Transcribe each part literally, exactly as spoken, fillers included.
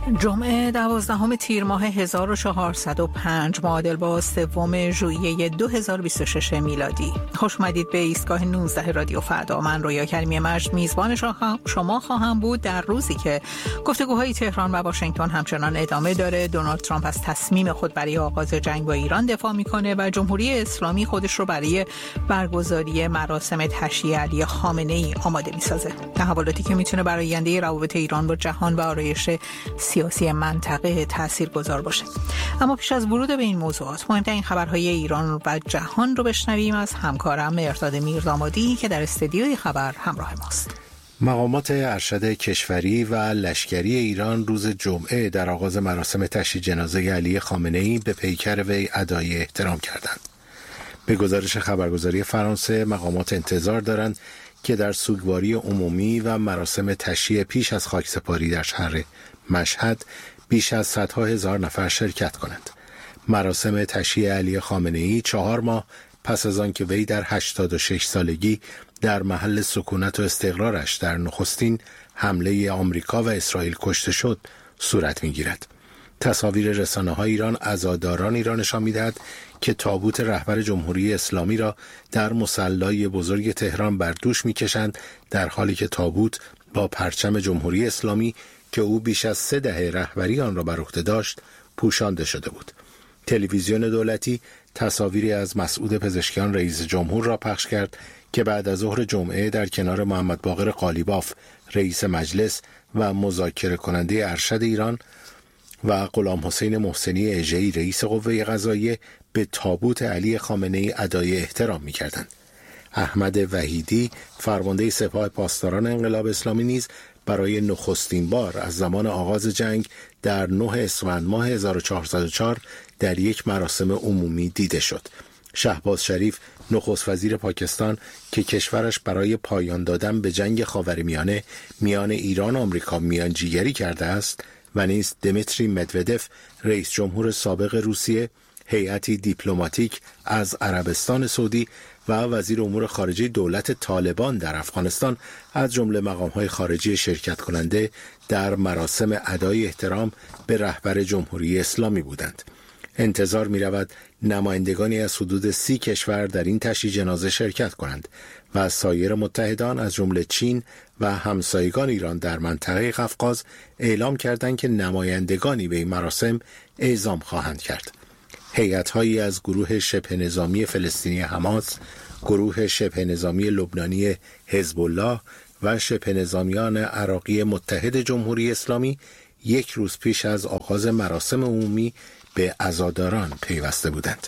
جمعه دوازدهم تیر ماه هزار و چهارصد و پنج معادل با سوم ژوئیه دو هزار و بیست و شش میلادی. خوش اومدید به ایستگاه نوزده رادیو فردا. من رویا کریمی مجد میزبان شما خواهم بود در روزی که گفتگوهای تهران و واشنگتن همچنان ادامه داره. دونالد ترامپ از تصمیم خود برای آغاز جنگ با ایران دفاع میکنه و جمهوری اسلامی خودش رو برای برگزاری مراسم تشییع علی خامنه ای آماده میسازه. تحولاتی که میتونه برای آینده روابط ایران با جهان و آرایش سیاسی منطقه تاثیرگذار باشه. اما پیش از ورود به این موضوعات مهمترین خبرهای ایران و جهان رو بشنویم از همکارم مرداد میردامادی که در استودیوی خبر همراه ماست. مقامات ارشد کشوری و لشکری ایران روز جمعه در آغاز مراسم تشییع جنازه علی خامنه‌ای به پیکر وی ادای احترام کردند. به گزارش خبرگزاری فرانسه، مقامات انتظار دارند که در سوگواری عمومی و مراسم تشییع پیش از خاکسپاری در شهر مشهد بیش از صدها هزار نفر شرکت کنند. مراسم تشییع علی خامنه‌ای چهار ماه پس از آن که وی در هشتاد و شش سالگی در محل سکونت و استقرارش در نخستین حمله آمریکا و اسرائیل کشته شد صورت می‌گیرد. تصاویر رسانه‌های ایران عزادارانی را نشان می‌دهد که تابوت رهبر جمهوری اسلامی را در مصلی بزرگ تهران بر دوش می‌کشند، در حالی که تابوت با پرچم جمهوری اسلامی که او بیش از سه دهه رهبری آن را بر عهده داشت پوشانده شده بود. تلویزیون دولتی تصاویری از مسعود پزشکیان رئیس جمهور را پخش کرد که بعد از ظهر جمعه در کنار محمد باقر قالیباف رئیس مجلس و مذاکره کننده ارشد ایران و غلام حسین محسنی اژه‌ای رئیس قوه قضاییه به تابوت علی خامنه‌ای ادای احترام می‌کردند. احمد وحیدی فرمانده سپاه پاسداران انقلاب اسلامی نیز برای نخستین بار از زمان آغاز جنگ در نه اسفند ماه هزار و چهارصد و چهار در یک مراسم عمومی دیده شد. شهباز شریف نخست وزیر پاکستان که کشورش برای پایان دادن به جنگ خاورمیانه میان ایران و آمریکا میانجیگری کرده است و نیز دمیتری مدودف رئیس جمهور سابق روسیه، هیئتی دیپلماتیک از عربستان سعودی و وزیر امور خارجه دولت طالبان در افغانستان از جمله مقام‌های خارجی شرکت کننده در مراسم ادای احترام به رهبر جمهوری اسلامی بودند. انتظار می‌رود نمایندگانی از حدود سی کشور در این تشییع جنازه شرکت کنند و از سایر متحدان از جمله چین و همسایگان ایران در منطقه قفقاز اعلام کردند که نمایندگانی به این مراسم اعزام خواهند کرد. هیئت‌هایی از گروه شبه نظامی فلسطینی حماس، گروه شبه نظامی لبنانی حزب الله و شبه نظامیان عراقی متحد جمهوری اسلامی یک روز پیش از آغاز مراسم عمومی به عزاداران پیوسته بودند.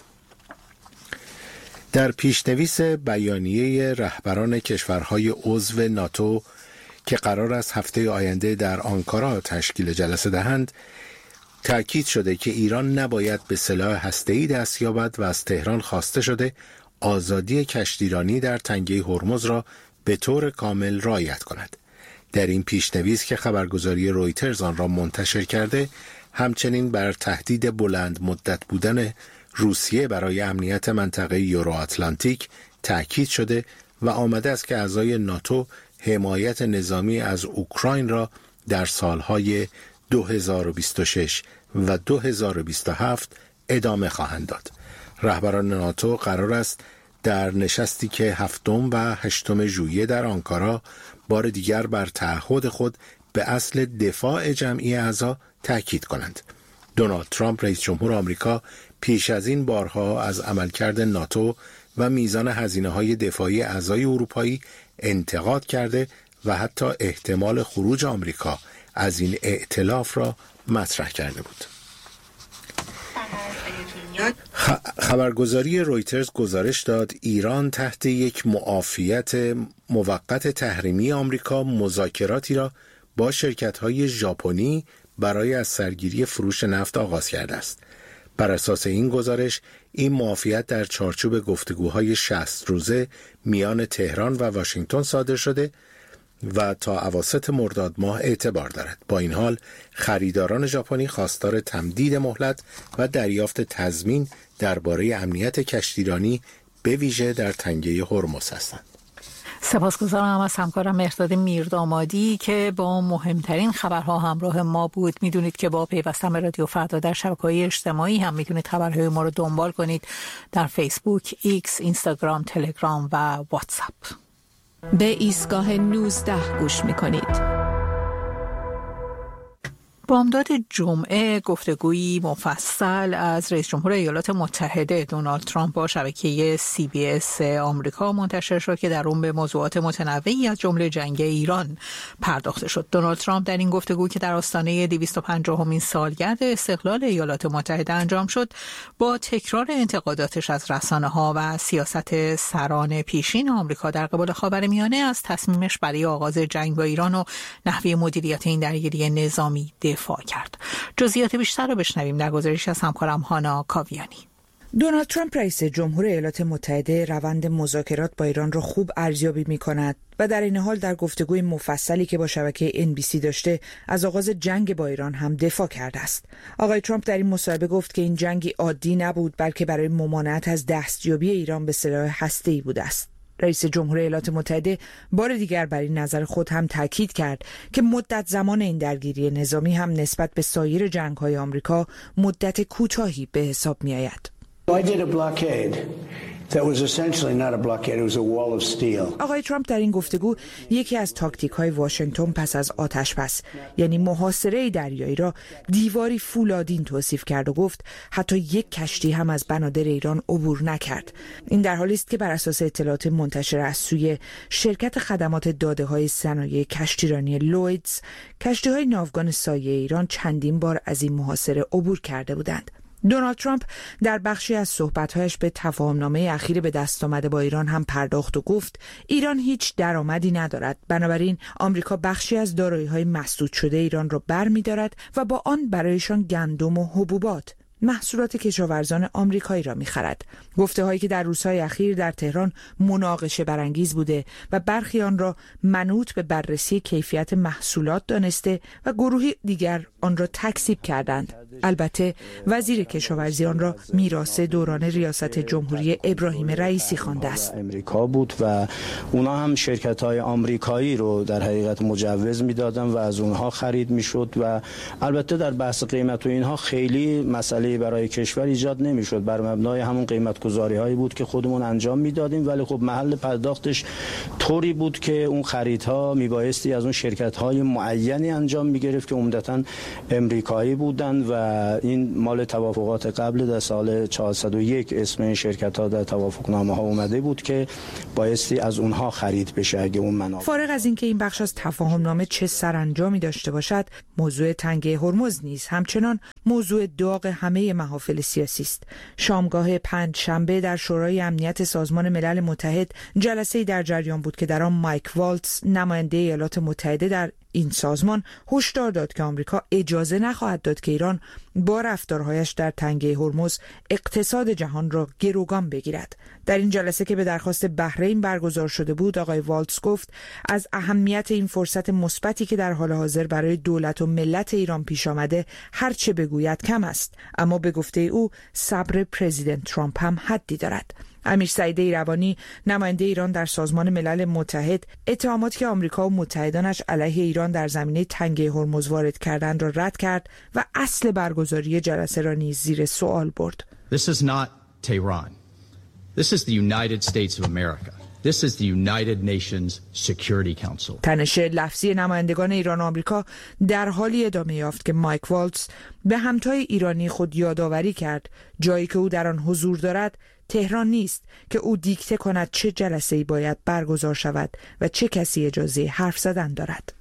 در پیشنویس بیانیه رهبران کشورهای عضو ناتو که قرار است هفته آینده در آنکارا تشکیل جلسه دهند، تأکید شده که ایران نباید به سلاح هسته‌ای دست یابد و از تهران خواسته شده آزادی کشتیرانی در تنگه هرمز را به طور کامل رعایت کند. در این پیشنویس که خبرگزاری رویترز آن را منتشر کرده، همچنین بر تهدید بلند مدت بودن روسیه برای امنیت منطقه یورو آتلانتیک تأکید شده و آمده است که اعضای ناتو حمایت نظامی از اوکراین را در سالهای دو هزار و بیست و شش و دو هزار و بیست و هفت ادامه خواهند داد. رهبران ناتو قرار است در نشستی که هفتم و هشتم ژوئیه در آنکارا بار دیگر بر تعهد خود به اصل دفاع جمعی اعضا تأکید کنند. دونالد ترامپ رئیس جمهور آمریکا پیش از این بارها از عملکرد ناتو و میزان هزینه‌های دفاعی اعضای اروپایی انتقاد کرده و حتی احتمال خروج آمریکا از این ائتلاف را مطرح کرده بود. خبرگزاری رویترز گزارش داد ایران تحت یک معافیت موقت تحریمی آمریکا مذاکراتی را با شرکت‌های ژاپنی برای از سرگیری فروش نفت آغاز کرده است. بر اساس این گزارش این معافیت در چارچوب گفتگوهای شصت روزه میان تهران و واشنگتن صادر شده و تا اواسط مرداد ماه اعتبار دارد. با این حال خریداران ژاپنی خواستار تمدید مهلت و دریافت تضمین درباره امنیت کشتیرانی به ویژه در تنگه هرمز هستند. سپاسگزارم از همکارم مهرداد میردامادی که با مهمترین خبرها همراه ما بود. میدونید که با پیوستن به رادیو فردا در شبکه‌های اجتماعی هم میتونید خبرهای ما رو دنبال کنید در فیسبوک، ایکس، اینستاگرام، تلگرام و واتساپ. به ایستگاه نوزده گوش میکنید. بامداد جمعه گفتگویی مفصل از رئیس جمهور ایالات متحده دونالد ترامپ با شبکه سی بی اس آمریکا منتشر شد که در اون به موضوعات متنوعی از جمله جنگ ایران پرداخته شد. دونالد ترامپ در این گفتگو که در آستانه دویست و پنجاهمین سالگرد استقلال ایالات متحده انجام شد، با تکرار انتقاداتش از رسانه‌ها و سیاست سران پیشین آمریکا در قبال خاورمیانه از تصمیمش برای آغاز جنگ با ایران و نحوه مدیریت این درگیری نظامی دفاع کرد. جزئیات بیشتر رو بشنویم در گزارش از همکارم هانا کاویانی. دونالد ترامپ رئیس جمهور ایالات متحده روند مذاکرات با ایران را خوب ارزیابی می‌کند و در این حال در گفتگوی مفصلی که با شبکه ان بی سی داشته از آغاز جنگ با ایران هم دفاع کرده است. آقای ترامپ در این مصاحبه گفت که این جنگی عادی نبود، بلکه برای ممانعت از دستیابی ایران به سلاح هسته‌ای بوده است. رئیس جمهور ایالات متحده بار دیگر بر این نظر خود هم تاکید کرد که مدت زمان این درگیری نظامی هم نسبت به سایر جنگ‌های آمریکا مدت کوتاهی به حساب می‌آید. آقای ترامپ در این گفتگو یکی از تاکتیک‌های واشنگتن پس از آتش‌بس، یعنی محاصره دریایی، را دیواری فولادین توصیف کرد و گفت حتی یک کشتی هم از بنادر ایران عبور نکرد. این در حالی است که بر اساس اطلاعات منتشر از سوی شرکت خدمات داده‌های صنایع کشتیرانی لویدز، کشتی‌های ناوگان سایه ایران چندین بار از این محاصره عبور کرده بودند. دونالد ترامپ در بخشی از صحبت‌هایش به تفاهمنامه اخیر به دست آمده با ایران هم پرداخت و گفت ایران هیچ درآمدی ندارد، بنابراین آمریکا بخشی از دارایی‌های مسدود شده ایران را برمی‌دارد و با آن برایشان گندم و حبوبات، محصولات کشاورزان آمریکایی را می‌خرد. گفته‌هایی که در روزهای اخیر در تهران مناقشه برانگیز بوده و برخی آن را منوط به بررسی کیفیت محصولات دانسته و گروهی دیگر آن را تکذیب کردند. البته وزیر کشاورزی آن را میراث دوران ریاست جمهوری ابراهیم رئیسی خوانده است. امریکا بود و اونا هم شرکت‌های آمریکایی رو در حقیقت مجوز میدادن و از اونها خرید میشد و البته در بحث قیمت و اینها خیلی مسئله برای کشور ایجاد نمیشد، بر مبنای همون قیمت گذاری هایی بود که خودمون انجام میدادیم، ولی خب محل پرداختش طوری بود که اون خریدها میبایستی از اون شرکت های معینی انجام میگرفت که عمدتاً امریکایی بودند و این مال توافقات قبل در سال چهارصد و یک اسم این شرکت ها در توافقنامه ها اومده بود که بایستی از اونها خرید بشه اگه اون منابع. فارغ از اینکه این بخش از تفاهمنامه چه سرانجامی داشته باشد، موضوع تنگه هرمز نیز همچنان موضوع داغ همه محافل سیاسی است. شامگاه پنج شنبه در شورای امنیت سازمان ملل متحد جلسه‌ای در جریان بود که در آن مایک والتز، نماینده ایالات متحده در این سازمان، هشدار داد که آمریکا اجازه نخواهد داد که ایران با رفتارهایش در تنگه هرمز اقتصاد جهان را گروگان بگیرد. در این جلسه که به درخواست بحرین برگزار شده بود، آقای والتز گفت از اهمیت این فرصت مثبتی که در حال حاضر برای دولت و ملت ایران پیش آمده هر چه بگوید کم است، اما به گفته او صبر پرزیدنت ترامپ هم حدی دارد. امیر سعید ایروانی، نماینده ایران در سازمان ملل متحد، اتهاماتی که آمریکا و متحدانش علیه ایران در زمینه تنگه هرمز وارد کردند را رد کرد و اصل برگزاری جلسه را نیز زیر سوال برد. This is not Tehran. This is the United States of America. This is the United Nations Security Council. تنش لفظی نمایندگان ایران و آمریکا در حالی ادامه یافت که مایک والتز به همتای ایرانی خود یادآوری کرد جایی که او در آن حضور دارد تهران نیست که او دیکته کند چه جلسه‌ای باید برگزار شود و چه کسی اجازه حرف زدن دارد.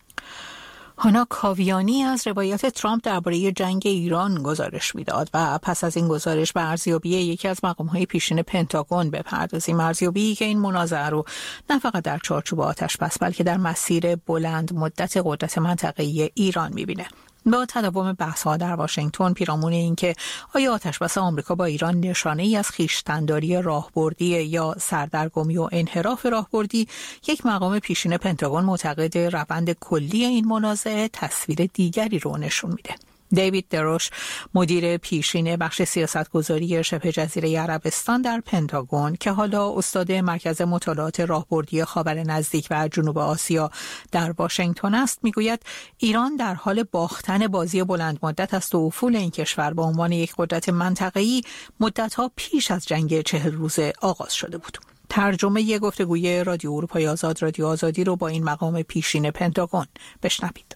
هانا کاویانی از روایت ترامپ درباره جنگ ایران گزارش میداد و پس از این گزارش به ارزیابی یکی از مقام‌های پیشین پنتاگون بپردازیم. ارزیابی که این منازعه رو نه فقط در چارچوب آتش‌بس بلکه در مسیر بلند مدت قدرت منطقه‌ای ایران می‌بینه. با تداوم بحث‌ها در واشنگتن پیرامون اینکه آیا آتش‌بس آمریکا با ایران نشانه‌ای از خویشتن‌داری راهبردی یا سردرگمی و انحراف راهبردی، یک مقام پیشین پنتاگون معتقد روند کلی این منازعه تصویر دیگری رو نشون میده. دیوید دروش مدیر پیشین بخش سیاستگذاری شبه جزیره عربستان در پنتاگون که حالا استاد مرکز مطالعات راهبردی خاور نزدیک و جنوب آسیا در واشنگتن است میگوید ایران در حال باختن بازی بلند مدت است و افول این کشور به عنوان یک قدرت منطقه‌ای مدت‌ها پیش از جنگ چهل روزه آغاز شده بود. ترجمه ی گفتگوی رادیو اروپای آزاد رادیو آزادی رو با این مقام پیشین پنتاگون بشنوید.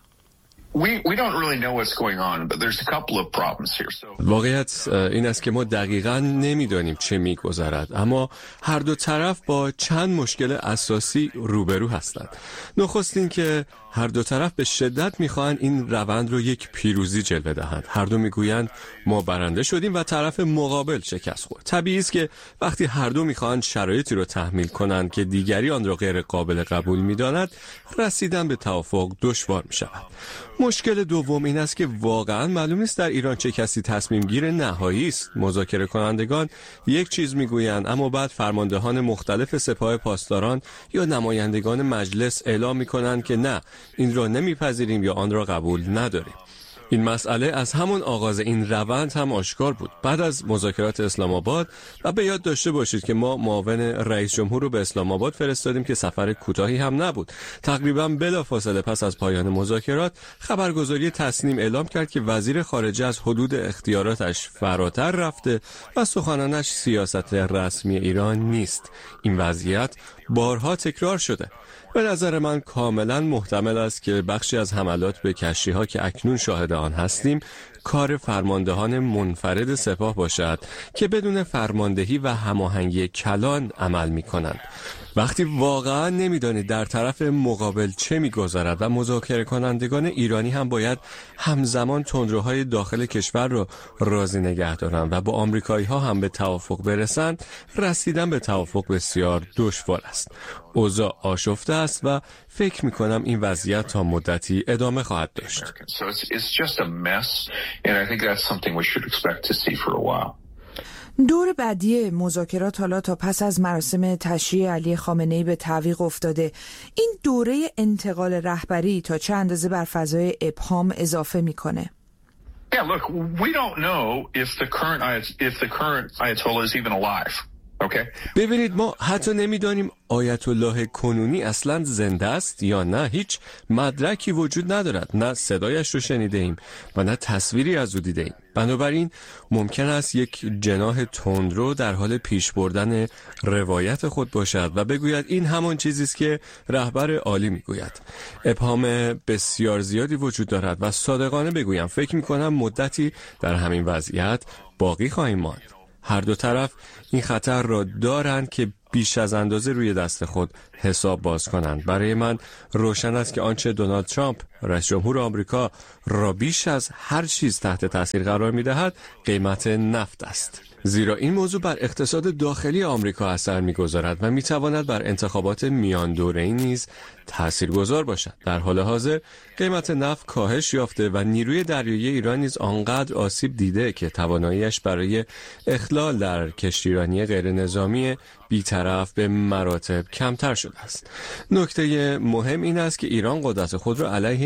واقعیت این است که ما دقیقاً نمی‌دانیم چه می‌گذرد، اما هر دو طرف با چند مشکل اساسی روبرو هستند. نخست این که هر دو طرف به شدت می‌خواهند این روند رو یک پیروزی جلوه دهند. هر دو می‌گویند ما برنده شدیم و طرف مقابل شکست خورد. طبیعی است که وقتی هر دو می‌خواهند شرایطی رو تحمیل کنند که دیگری آن را غیر قابل قبول می‌داند، رسیدن به توافق دشوار می‌شود. مشکل دوم این است که واقعا معلوم نیست در ایران چه کسی تصمیم گیر نهایی است. مذاکره کنندگان یک چیز میگویند اما بعد فرماندهان مختلف سپاه پاسداران یا نمایندگان مجلس اعلام میکنند که نه، این را نمیپذیریم یا آن را قبول نداریم. این مسئله از همون آغاز این روند هم آشکار بود. بعد از مذاکرات اسلام آباد و به یاد داشته باشید که ما معاون رئیس جمهور رو به اسلام آباد فرستادیم که سفر کوتاهی هم نبود. تقریبا بلافاصله پس از پایان مذاکرات خبرگزاری تسنیم اعلام کرد که وزیر خارجه از حدود اختیاراتش فراتر رفته و سخنانش سیاست رسمی ایران نیست. این وضعیت بارها تکرار شده. به نظر من کاملا محتمل است که بخشی از حملات به کشتی‌ها که اکنون شاهد آن هستیم کار فرماندهان منفرد سپاه باشد که بدون فرماندهی و هماهنگی کلان عمل می‌کنند. وقتی واقعا نمی‌دانید در طرف مقابل چه می‌گذرد و مذاکره کنندگان ایرانی هم باید همزمان تندروهای داخل کشور را راضی نگه دارند و با آمریکایی‌ها هم به توافق برسند، رسیدن به توافق بسیار دشوار است. اوضاع آشفته است و فکر می‌کنم این وضعیت تا مدتی ادامه خواهد داشت. دور بعدی مذاکرات حالا تا پس از مراسم تشییع علی خامنه‌ای به تعویق افتاده. این دوره انتقال رهبری تا چه اندازه بر فضای ابهام اضافه میکنه؟ Yeah, look, we don't know if the current if the current Ayatollah is even alive. Okay. ببینید ما حتی نمیدانیم آیت الله کنونی اصلا زنده است یا نه. هیچ مدرکی وجود ندارد، نه صدایش رو شنیده ایم و نه تصویری از او دیده ایم. بنابراین ممکن است یک جناح تندرو در حال پیش بردن روایت خود باشد و بگوید این همان چیزی است که رهبر عالی میگوید. ابهام بسیار زیادی وجود دارد و صادقانه بگویم فکر میکنم مدتی در همین وضعیت باقی خواهیم ماند. هر دو طرف این خطر را دارند که بیش از اندازه روی دست خود حساب باز کنند. برای من روشن است که آنچه دونالد ترامپ رئیس جمهور آمریکا را بیش از هر چیز تحت تاثیر قرار می‌دهد قیمت نفت است. زیرا این موضوع بر اقتصاد داخلی آمریکا اثر می‌گذارد و می‌تواند بر انتخابات میان دوره‌ای نیز تاثیرگذار باشد. در حال حاضر قیمت نفت کاهش یافته و نیروی دریایی ایران نیز آنقدر آسیب دیده که تواناییش برای اخلال در کشتیرانی غیر نظامی بی‌طرف به مراتب کمتر شده است. نکته مهم این است که ایران قدرت خود را علیه